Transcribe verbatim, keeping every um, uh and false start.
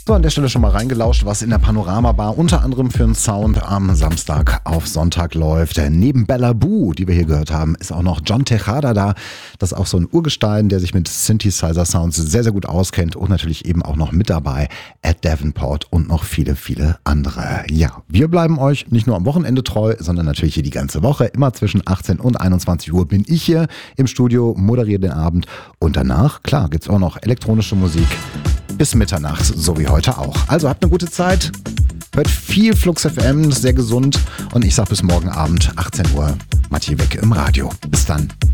So, an der Stelle schon mal reingelauscht, was in der Panorama-Bar unter anderem für einen Sound am Samstag auf Sonntag läuft. Neben Bella Boo, die wir hier gehört haben, ist auch noch John Tejada da. Das ist auch so ein Urgestein, der sich mit Synthesizer-Sounds sehr, sehr gut auskennt. Und natürlich eben auch noch mit dabei Ed Davenport und noch viele, viele andere. Ja, wir bleiben euch nicht nur am Wochenende treu, sondern natürlich hier die ganze Woche. Immer zwischen achtzehn und einundzwanzig Uhr bin ich hier im Studio, moderiere den Abend. Und danach, klar, gibt's auch noch elektronische Musik. Bis Mitternacht, so wie heute auch. Also habt eine gute Zeit, hört viel Flux F M, sehr gesund und ich sag bis morgen Abend, achtzehn Uhr, Matti Weg im Radio. Bis dann.